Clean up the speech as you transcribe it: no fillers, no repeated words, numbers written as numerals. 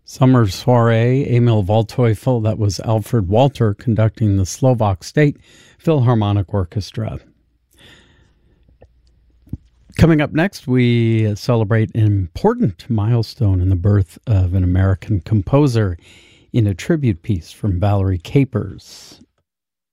Summer Soiree, Emil Waldteufel, that was Alfred Walter conducting the Slovak State Philharmonic Orchestra. Coming up next, we celebrate an important milestone in the birth of an American composer in a tribute piece from Valerie Capers.